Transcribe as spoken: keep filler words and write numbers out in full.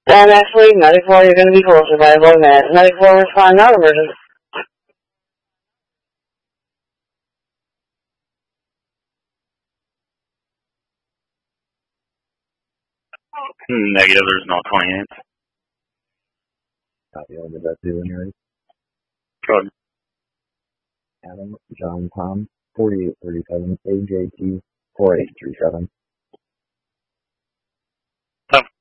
And actually, ninety-four, you're going to be closer by about a minute. ninety-four, respond, not emergency. Negative, there's no twenty-eight. Copy, I'll get that to you when you're ready. Good. Adam, John, Tom, forty-eight thirty-seven, A J T, four eight three seven.